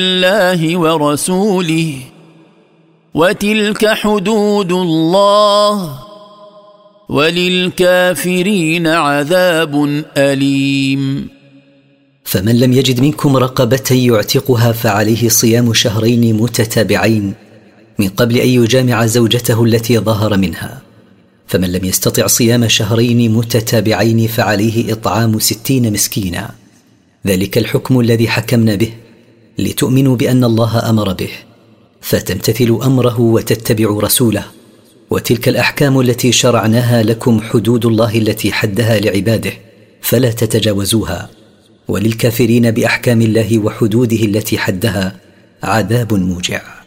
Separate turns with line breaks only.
الله ورسوله وتلك حدود الله وللكافرين عذاب أليم.
فمن لم يجد منكم رقبة يعتقها فعليه صيام شهرين متتابعين من قبل أن يجامع زوجته التي ظهر منها، فمن لم يستطع صيام شهرين متتابعين فعليه إطعام 60 مسكينا. ذلك الحكم الذي حكمنا به لتؤمنوا بأن الله أمر به فتمتثلوا أمره وتتبعوا رسوله، وتلك الأحكام التي شرعناها لكم حدود الله التي حدها لعباده فلا تتجاوزوها، وللكافرين بأحكام الله وحدوده التي حدها عذاب موجع.